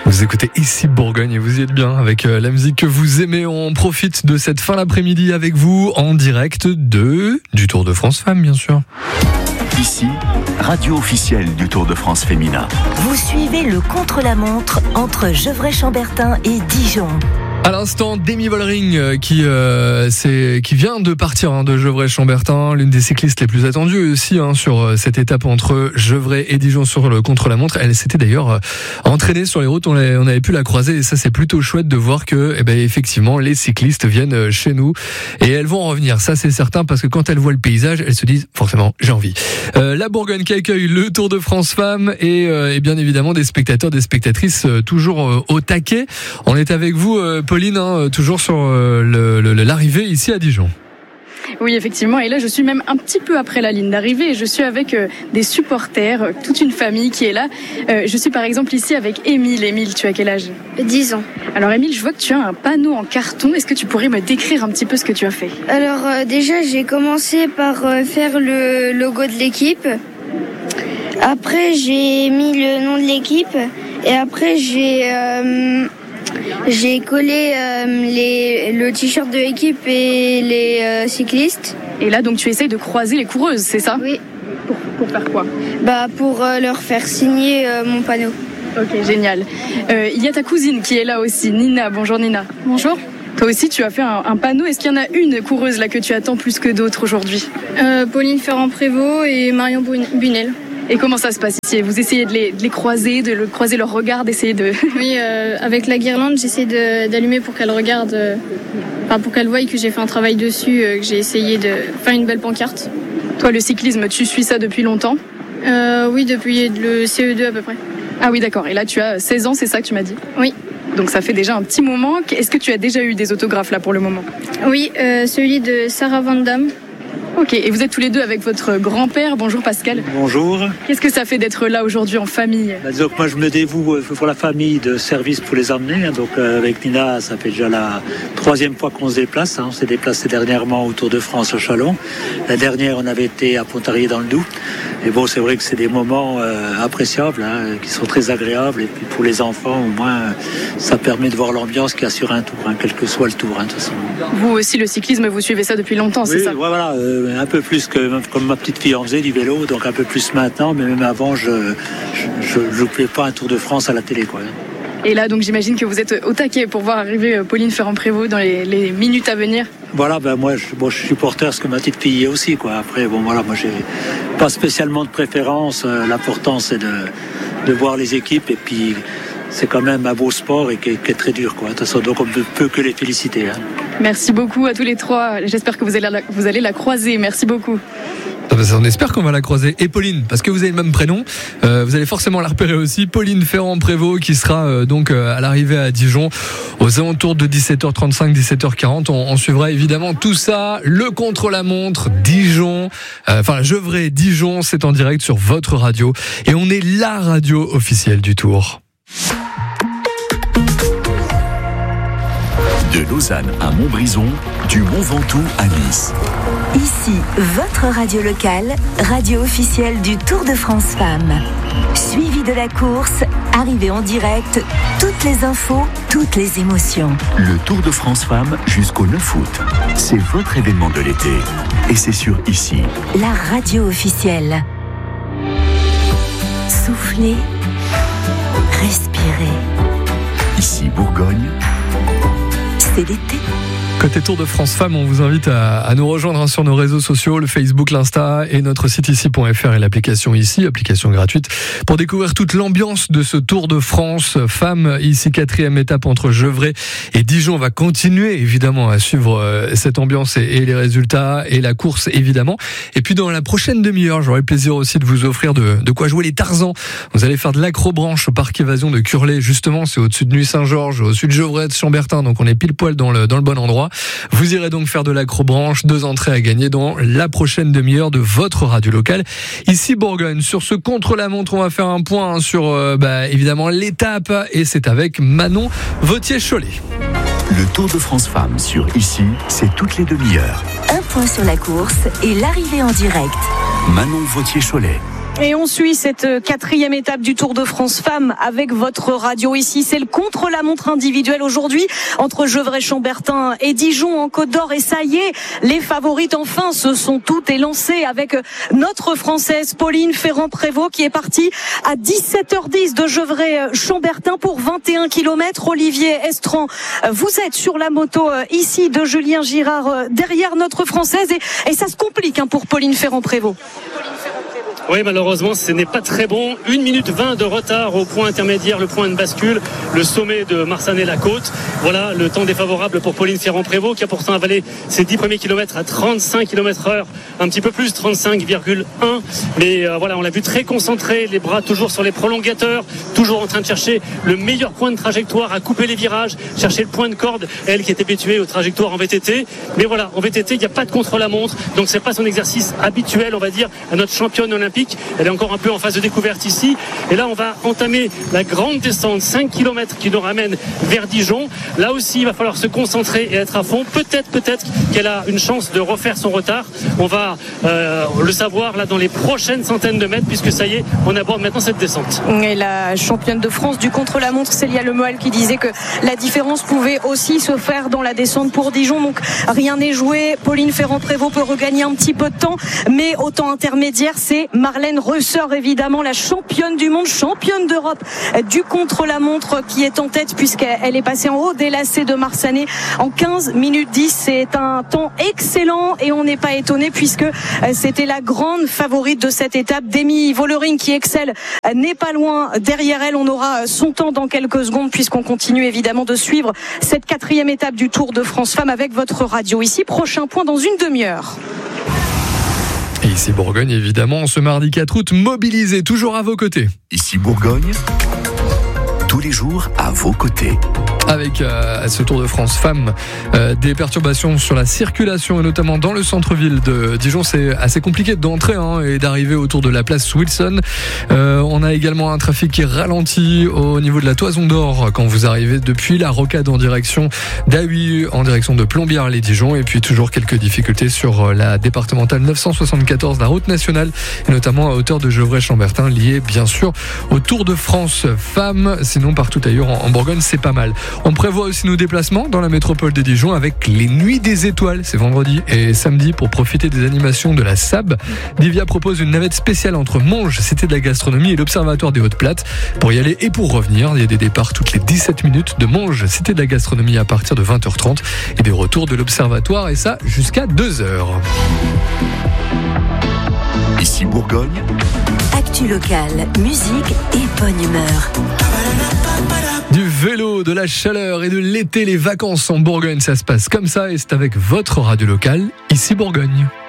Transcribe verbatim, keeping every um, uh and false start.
Vous écoutez Ici Bourgogne et vous y êtes bien avec la musique que vous aimez. On profite de cette fin d'après-midi avec vous en direct de du Tour de France Femmes, bien sûr. Ici, radio officielle du Tour de France féminin. Vous suivez le contre-la-montre entre Gevrey-Chambertin et Dijon. À l'instant, Demi Vollering qui euh, c'est qui vient de partir hein, de Gevrey-Chambertin, l'une des cyclistes les plus attendues aussi hein, sur cette étape entre Gevrey et Dijon sur le contre-la-montre. Elle s'était d'ailleurs euh, entraînée sur les routes, on, on avait pu la croiser et ça c'est plutôt chouette de voir que eh ben effectivement les cyclistes viennent chez nous et elles vont en revenir. Ça c'est certain parce que quand elles voient le paysage, elles se disent forcément j'ai envie. Euh, la Bourgogne qui accueille le Tour de France Femmes et, euh, et bien évidemment des spectateurs, des spectatrices euh, toujours euh, au taquet. On est avec vous. Euh, Pauline, hein, toujours sur euh, le, le, l'arrivée ici à Dijon. Oui, effectivement. Et là, je suis même un petit peu après la ligne d'arrivée. Et je suis avec euh, des supporters, euh, toute une famille qui est là. Euh, je suis par exemple ici avec Émile. Émile, tu as quel âge ? dix ans. Alors Émile, je vois que tu as un panneau en carton. Est-ce que tu pourrais me décrire un petit peu ce que tu as fait ? Alors euh, déjà, j'ai commencé par euh, faire le logo de l'équipe. Après, j'ai mis le nom de l'équipe. Et après, j'ai... Euh, J'ai collé euh, les, le t-shirt de l'équipe et les euh, cyclistes. Et là, donc, tu essayes de croiser les coureuses, c'est ça ? Oui. Pour, pour faire quoi ? Bah, pour euh, leur faire signer euh, mon panneau. Ok, génial. Euh, il y a ta cousine qui est là aussi, Nina. Bonjour Nina. Bonjour. Toi aussi, tu as fait un, un panneau. Est-ce qu'il y en a une coureuse là que tu attends plus que d'autres aujourd'hui ? euh, Pauline Ferrand-Prévot et Marion Bunel. Et comment ça se passe ici ? Vous essayez de les, de les croiser, de le, croiser leur regard, d'essayer de... Oui, euh, avec la guirlande, j'essaie de, d'allumer pour qu'elle regarde, euh, enfin pour qu'elle voie que j'ai fait un travail dessus, euh, que j'ai essayé de faire une belle pancarte. Toi, le cyclisme, tu suis ça depuis longtemps ? euh, Oui, depuis le C E deux à peu près. Ah oui, d'accord. Et là, tu as seize ans, c'est ça que tu m'as dit ? Oui. Donc ça fait déjà un petit moment. Est-ce que tu as déjà eu des autographes là pour le moment ? Oui, euh, celui de Sarah Van Damme. Ok, et vous êtes tous les deux avec votre grand-père. Bonjour Pascal. Bonjour. Qu'est-ce que ça fait d'être là aujourd'hui en famille ? Bah, disons que moi je me dévoue pour la famille de service pour les emmener. Donc euh, avec Nina, ça fait déjà la troisième fois qu'on se déplace. Hein. On s'est déplacé dernièrement au Tour de France au Chalon. La dernière, on avait été à Pontarlier dans le Doubs. Et bon, c'est vrai que c'est des moments euh, appréciables, hein, qui sont très agréables. Et puis pour les enfants, au moins, euh, ça permet de voir l'ambiance qu'il y a sur un tour, hein, quel que soit le tour. Hein, de toute façon. Vous aussi, le cyclisme, vous suivez ça depuis longtemps, c'est oui, ça ? Voilà. Euh, un peu plus que comme ma petite fille en faisait du vélo, donc un peu plus maintenant, mais même avant je je ne loupais pas un Tour de France à la télé quoi. Et là donc j'imagine que vous êtes au taquet pour voir arriver Pauline Ferrand-Prévôt dans les, les minutes à venir. Voilà, ben moi je, bon, je suis supporter parce que ma petite fille est aussi quoi. Après bon voilà, moi j'ai pas spécialement de préférence, euh, l'important c'est de, de voir les équipes et puis c'est quand même un beau sport et qui est, qui est très dur quoi. De toute façon, donc on ne peut que les féliciter. Hein. Merci beaucoup à tous les trois. J'espère que vous allez la, vous allez la croiser. Merci beaucoup. On espère qu'on va la croiser. Et Pauline, parce que vous avez le même prénom, euh, vous allez forcément la repérer aussi. Pauline Ferrand-Prévôt qui sera euh, donc euh, à l'arrivée à Dijon aux alentours de dix-sept heures trente-cinq, dix-sept heures quarante. On, on suivra évidemment tout ça. Le contre-la-montre, Dijon, euh, enfin Gevrey, Dijon, c'est en direct sur votre radio. Et on est la radio officielle du Tour. De Lausanne à Montbrison, du Mont Ventoux à Nice. Ici, votre radio locale, radio officielle du Tour de France Femmes. Suivi de la course, arrivée en direct, toutes les infos, toutes les émotions. Le Tour de France Femmes jusqu'au neuf août. C'est votre événement de l'été. Et c'est sur Ici. La radio officielle. Soufflez, respirez. Ici Bourgogne. C'est l'été. Côté Tour de France Femmes, on vous invite à, à nous rejoindre sur nos réseaux sociaux, le Facebook, l'Insta et notre site ici point f r et l'application Ici, application gratuite, pour découvrir toute l'ambiance de ce Tour de France Femmes. Ici, quatrième étape entre Gevrey et Dijon. On va continuer évidemment à suivre euh, cette ambiance et, et les résultats et la course évidemment. Et puis dans la prochaine demi-heure, j'aurai le plaisir aussi de vous offrir de, de quoi jouer les Tarzans. Vous allez faire de l'acrobranche au parc évasion de Curlé. Justement, c'est au-dessus de Nuit-Saint-Georges, au-dessus de Gevrey, de Chambertin. Donc on est pile poil dans le, dans le bon endroit. Vous irez donc faire de l'acrobranche, deux entrées à gagner dans la prochaine demi-heure de votre radio locale. Ici Bourgogne, sur ce contre-la-montre, on va faire un point sur euh, bah, évidemment l'étape et c'est avec Manon Vauthier-Cholet. Le Tour de France Femmes sur Ici, c'est toutes les demi-heures. Un point sur la course et l'arrivée en direct. Manon Vauthier-Cholet. Et on suit cette quatrième étape du Tour de France Femmes avec votre radio ici. C'est le contre-la-montre individuel aujourd'hui entre Gevrey-Chambertin et Dijon en Côte d'Or. Et ça y est, les favorites enfin se sont toutes élancées avec notre Française Pauline Ferrand-Prévot qui est partie à dix-sept heures dix de Gevrey-Chambertin pour vingt et un kilomètres. Olivier Estran, vous êtes sur la moto ici de Julien Girard derrière notre Française et, et ça se complique hein, pour Pauline Ferrand-Prévot. Oui, malheureusement, ce n'est pas très bon. une minute vingt de retard au point intermédiaire, le point de bascule, le sommet de Marsanne-la-Côte. Voilà le temps défavorable pour Pauline Ferrand-Prévot qui a pourtant avalé ses dix premiers kilomètres à trente-cinq kilomètres heure, un petit peu plus, trente-cinq virgule un. Mais euh, voilà, on l'a vu très concentré, les bras toujours sur les prolongateurs, toujours en train de chercher le meilleur point de trajectoire, à couper les virages, chercher le point de corde, elle qui est habituée aux trajectoires en V T T. Mais voilà, en V T T, il n'y a pas de contre-la-montre, donc c'est pas son exercice habituel, on va dire, à notre championne olympique. Elle est encore un peu en phase de découverte ici. Et là, on va entamer la grande descente, cinq kilomètres qui nous ramène vers Dijon. Là aussi, il va falloir se concentrer et être à fond. Peut-être, peut-être qu'elle a une chance de refaire son retard. On va euh, le savoir là dans les prochaines centaines de mètres, puisque ça y est, on aborde maintenant cette descente. Et la championne de France du contre-la-montre, Célia Lemoel, qui disait que la différence pouvait aussi se faire dans la descente pour Dijon. Donc rien n'est joué. Pauline Ferrand-Prévot peut regagner un petit peu de temps, mais au temps intermédiaire, c'est Marlène Reusseur, évidemment, la championne du monde, championne d'Europe du contre-la-montre qui est en tête puisqu'elle est passée en haut des lacets de Marsanne en quinze minutes dix. C'est un temps excellent et on n'est pas étonné puisque c'était la grande favorite de cette étape. Demi Vollering qui excelle n'est pas loin derrière elle. On aura son temps dans quelques secondes puisqu'on continue évidemment de suivre cette quatrième étape du Tour de France Femmes avec votre radio ici. Prochain point dans une demi-heure. Et ici Bourgogne, évidemment, ce mardi quatre août, mobilisé, toujours à vos côtés. Ici Bourgogne, tous les jours à vos côtés. Avec euh, ce Tour de France Femmes, euh, des perturbations sur la circulation et notamment dans le centre-ville de Dijon. C'est assez compliqué d'entrer hein, et d'arriver autour de la place Wilson. Euh, on a également un trafic qui ralentit au niveau de la Toison d'Or quand vous arrivez depuis la Rocade en direction d'Ahuy, en direction de Plombières-les-Dijon. Et puis toujours quelques difficultés sur la départementale neuf cent soixante-quatorze, la route nationale, et notamment à hauteur de Gevrey-Chambertin, liée bien sûr au Tour de France Femmes. Sinon partout ailleurs en, en Bourgogne, c'est pas mal. On prévoit aussi nos déplacements dans la métropole de Dijon avec les Nuits des Étoiles. C'est vendredi et samedi pour profiter des animations de la S A B. Divia propose une navette spéciale entre Monge, Cité de la Gastronomie, et l'Observatoire des Hautes-Plates. Pour y aller et pour revenir, il y a des départs toutes les dix-sept minutes de Monge, Cité de la Gastronomie à partir de vingt heures trente et des retours de l'Observatoire, et ça jusqu'à deux heures. Ici Bourgogne. Actu locale, musique et bonne humeur. Du vélo, de la chaleur et de l'été, les vacances en Bourgogne, ça se passe comme ça et c'est avec votre radio locale, ici Bourgogne.